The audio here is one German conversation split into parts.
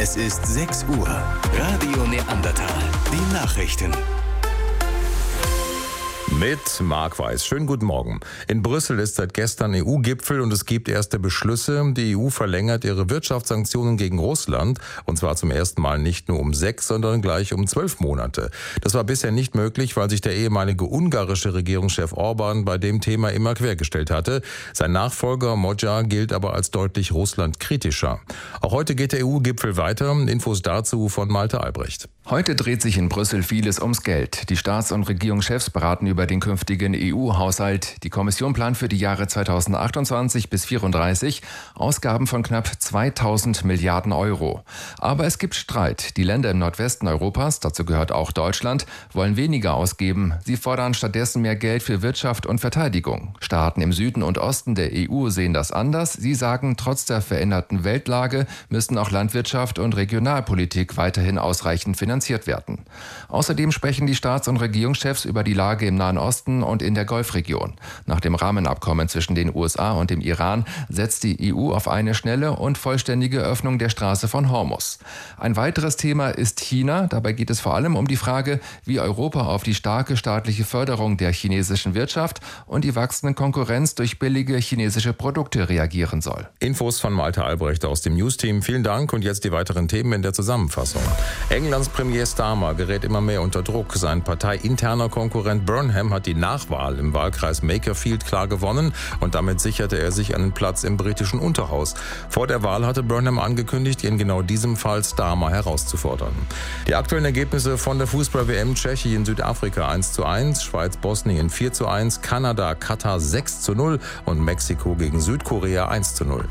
Es ist 6 Uhr. Radio Neandertal. Die Nachrichten. Mit Marc Weiß. Schönen guten Morgen. In Brüssel ist seit gestern EU-Gipfel und es gibt erste Beschlüsse. Die EU verlängert ihre Wirtschaftssanktionen gegen Russland. Und zwar zum ersten Mal nicht nur um 6, sondern gleich um 12 Monate. Das war bisher nicht möglich, weil sich der ehemalige ungarische Regierungschef Orban bei dem Thema immer quergestellt hatte. Sein Nachfolger Magyar gilt aber als deutlich russlandkritischer. Auch heute geht der EU-Gipfel weiter. Infos dazu von Malte Albrecht. Heute dreht sich in Brüssel vieles ums Geld. Die Staats- und Regierungschefs beraten über den künftigen EU-Haushalt. Die Kommission plant für die Jahre 2028 bis 2034 Ausgaben von knapp 2000 Milliarden Euro. Aber es gibt Streit. Die Länder im Nordwesten Europas, dazu gehört auch Deutschland, wollen weniger ausgeben. Sie fordern stattdessen mehr Geld für Wirtschaft und Verteidigung. Staaten im Süden und Osten der EU sehen das anders. Sie sagen, trotz der veränderten Weltlage müssen auch Landwirtschaft und Regionalpolitik weiterhin ausreichend finanziert werden. Außerdem sprechen die Staats- und Regierungschefs über die Lage im Nahen Osten und in der Golfregion. Nach dem Rahmenabkommen zwischen den USA und dem Iran setzt die EU auf eine schnelle und vollständige Öffnung der Straße von Hormuz. Ein weiteres Thema ist China. Dabei geht es vor allem um die Frage, wie Europa auf die starke staatliche Förderung der chinesischen Wirtschaft und die wachsende Konkurrenz durch billige chinesische Produkte reagieren soll. Infos von Malte Albrecht aus dem Newsteam. Vielen Dank und jetzt die weiteren Themen in der Zusammenfassung. Englands Premier Starmer gerät immer mehr unter Druck. Sein parteiinterner Konkurrent Burnham hat die Nachwahl im Wahlkreis Makerfield klar gewonnen und damit sicherte er sich einen Platz im britischen Unterhaus. Vor der Wahl hatte Burnham angekündigt, in genau diesem Fall Starmer herauszufordern. Die aktuellen Ergebnisse von der Fußball-WM: Tschechien, Südafrika 1:1, Schweiz, Bosnien 4:1, Kanada, Katar 6:0 und Mexiko gegen Südkorea 1:0.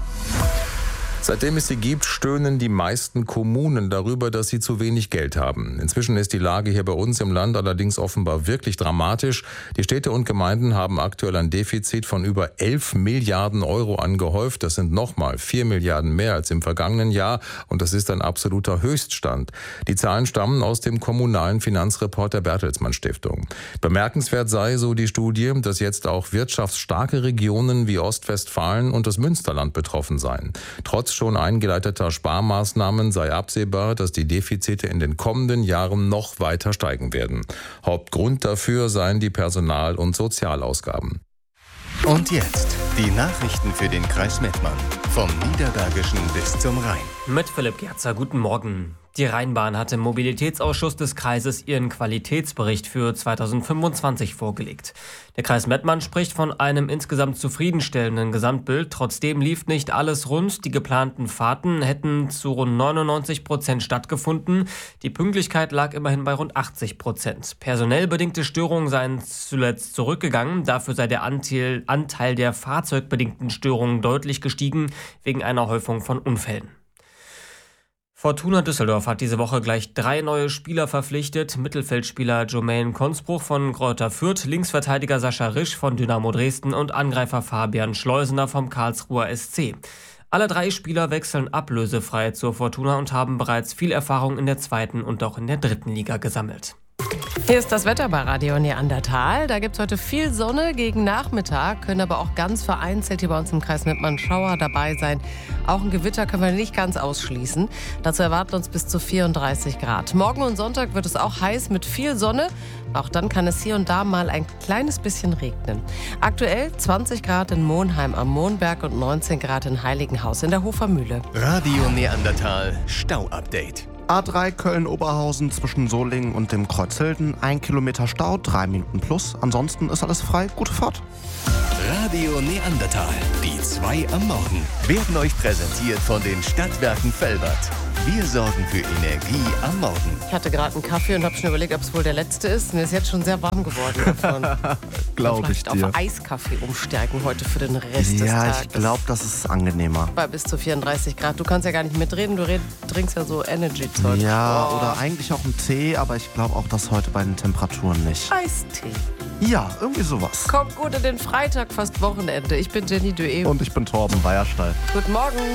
Seitdem es sie gibt, stöhnen die meisten Kommunen darüber, dass sie zu wenig Geld haben. Inzwischen ist die Lage hier bei uns im Land allerdings offenbar wirklich dramatisch. Die Städte und Gemeinden haben aktuell ein Defizit von über 11 Milliarden Euro angehäuft. Das sind nochmal 4 Milliarden mehr als im vergangenen Jahr und das ist ein absoluter Höchststand. Die Zahlen stammen aus dem kommunalen Finanzreport der Bertelsmann Stiftung. Bemerkenswert sei, so die Studie, dass jetzt auch wirtschaftsstarke Regionen wie Ostwestfalen und das Münsterland betroffen seien. Trotz schon eingeleiteter Sparmaßnahmen sei absehbar, dass die Defizite in den kommenden Jahren noch weiter steigen werden. Hauptgrund dafür seien die Personal- und Sozialausgaben. Und jetzt die Nachrichten für den Kreis Mettmann. Vom Niederbergischen bis zum Rhein. Mit Philipp Gerzer, guten Morgen. Die Rheinbahn hat im Mobilitätsausschuss des Kreises ihren Qualitätsbericht für 2025 vorgelegt. Der Kreis Mettmann spricht von einem insgesamt zufriedenstellenden Gesamtbild. Trotzdem lief nicht alles rund. Die geplanten Fahrten hätten zu rund 99% stattgefunden. Die Pünktlichkeit lag immerhin bei rund 80%. Personell bedingte Störungen seien zuletzt zurückgegangen. Dafür sei der Anteil der fahrzeugbedingten Störungen deutlich gestiegen, wegen einer Häufung von Unfällen. Fortuna Düsseldorf hat diese Woche gleich 3 neue Spieler verpflichtet. Mittelfeldspieler Jermaine Consbruch von Greuther Fürth, Linksverteidiger Sascha Risch von Dynamo Dresden und Angreifer Fabian Schleusener vom Karlsruher SC. Alle 3 Spieler wechseln ablösefrei zur Fortuna und haben bereits viel Erfahrung in der 2. und auch in der 3. Liga gesammelt. Hier ist das Wetter bei Radio Neandertal. Da gibt es heute viel Sonne gegen Nachmittag, können aber auch ganz vereinzelt hier bei uns im Kreis Mettmann Schauer dabei sein. Auch ein Gewitter können wir nicht ganz ausschließen. Dazu erwarten uns bis zu 34 Grad. Morgen und Sonntag wird es auch heiß mit viel Sonne. Auch dann kann es hier und da mal ein kleines bisschen regnen. Aktuell 20 Grad in Monheim am Mohnberg und 19 Grad in Heiligenhaus in der Hofer Mühle. Radio Neandertal Stau-Update. A3 Köln-Oberhausen zwischen Solingen und dem Kreuz Hilden. 1 Kilometer Stau, 3 Minuten plus. Ansonsten ist alles frei. Gute Fahrt. Radio Neandertal, die 2 am Morgen, werden euch präsentiert von den Stadtwerken Velbert. Wir sorgen für Energie am Morgen. Ich hatte gerade einen Kaffee und habe schon überlegt, ob es wohl der letzte ist. Mir ist jetzt schon sehr warm geworden. Glaube ich dir. Vielleicht auf Eiskaffee umsteigen heute für den Rest des Tages. Ja, ich glaube, das ist angenehmer. Bei bis zu 34 Grad. Du kannst ja gar nicht mitreden, du trinkst ja so Energy-Zeug. Ja, oder eigentlich auch einen Tee, aber ich glaube auch das heute bei den Temperaturen nicht. Eistee. Ja, irgendwie sowas. Kommt gut in den Freitag, fast Wochenende. Ich bin Jenny Dué. Und ich bin Torben Weierstein. Guten Morgen.